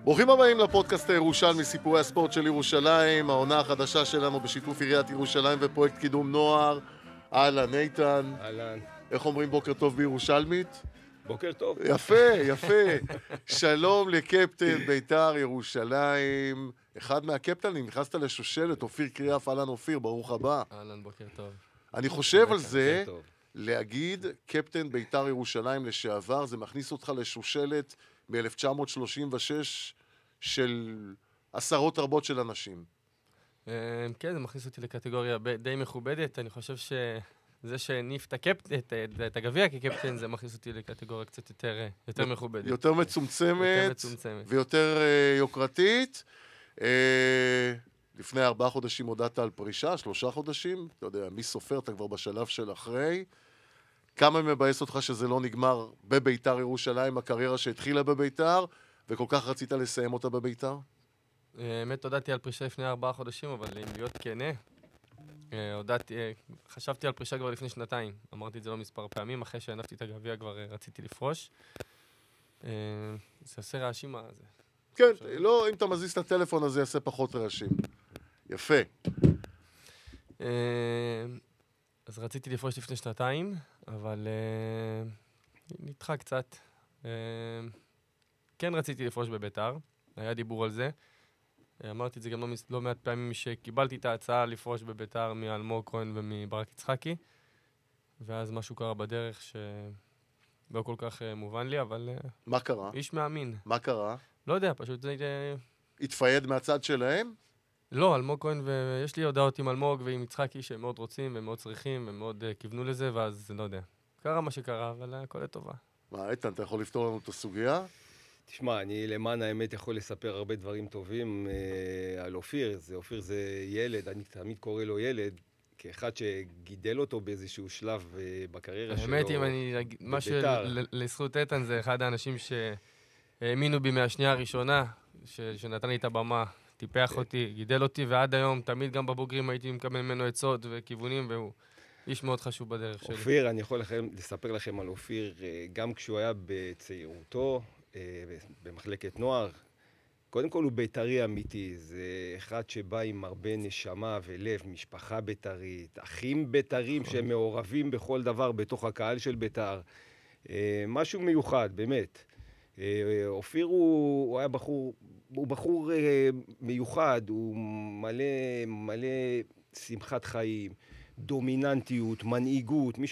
ברוכים הבאים לפודקאסט הירושלמי, סיפורי הספורט של ירושלים, העונה החדשה שלנו בשיתוף עיריית ירושלים ופרויקט קידום נוער. אהלן, איתן. אהלן. איך אומרים בוקר טוב בירושלמית? בוקר טוב. יפה. שלום לקפטן בית"ר ירושלים. אחד מהקפטנים, נכנסת לשושלת, אופיר קריאף. אהלן אופיר, ברוך הבא. אהלן, בוקר טוב. אני חושב על זה, להגיד קפטן בית"ר ירושלים לשעבר, זה מכניס אותך לשושלת מ-1936 של עשרות רבות של אנשים. כן, זה מכניס אותי לקטגוריה די מכובדת. אני חושב שזה שהניף את הגביע כקפטן, זה מכניס אותי לקטגוריה קצת יותר מכובדת. יותר מצומצמת ויותר יוקרתית. לפני 4 חודשים הודעת על פרישה, 3 חודשים. אתה יודע, מי סופר? אתה כבר בשלב של אחרי. כמה מבאס אותך שזה לא נגמר בבית"ר ירושלים, הקריירה שהתחילה בבית"ר, וכל כך רצית לסיים אותה בבית"ר? באמת הודעתי על פרישה לפני 4 חודשים, אבל אם להיות כנה, חשבתי על פרישה כבר לפני 2 אמרתי את זה לא מספר פעמים, אחרי שהנפתי את הגביע כבר רציתי לפרוש. זה עושה רעשים מה זה. כן, לא, אם אתה מזיז את הטלפון הזה יעשה פחות רעשים. יפה. אז רציתי לפרוש לפני 2 אבל נדחה קצת. כן רציתי לפרוש בבית"ר, היה דיבור על זה. אמרתי את זה גם לא מעט פעמים שקיבלתי את ההצעה לפרוש בבית"ר מאלמוג כהן ומברק יצחקי, ואז משהו קרה בדרך שלא כל כך מובן לי, אבל... מה קרה? איש מאמין. מה קרה? לא יודע, פשוט זה... התפייד מהצד שלהם? לא, אלמוג כהן, ויש לי הודעות עם אלמוג ועם יצחקי שהם מאוד רוצים ומאוד צריכים ומאוד כיוונו לזה, ואז לא יודע. קרה מה שקרה, אבל הכל לטובה. מה, איתן, אתה יכול לפתור לנו את הסוגיה? תשמע, אני למען האמת יכול לספר הרבה דברים טובים על אופיר. אופיר זה ילד, אני תמיד קורא לו ילד, כאחד שגידל אותו באיזשהו שלב בקריירה שלו. האמת, אם אני... מה שלזכות איתן זה אחד האנשים שהאמינו בי מהשנייה הראשונה, שנתן לי את הבמה. טיפח אותי, גידל אותי, ועד היום תמיד גם בבוגרים הייתי מקבל ממנו עצות וכיוונים, והוא איש מאוד חשוב בדרך שלי. אופיר, אני יכול לספר לכם על אופיר, גם כשהוא היה בצעירותו, במחלקת נוער. קודם כל הוא בית"רי אמיתי, זה אחד שבא עם הרבה נשמה ולב, משפחה בית"רית, אחים בית"רים שמעורבים בכל דבר בתוך הקהל של בית"ר. משהו מיוחד, באמת. אופיר הוא היה בחור מיוחד, הוא מלא שמחת חיים, דומיננטיות, מנהיגות,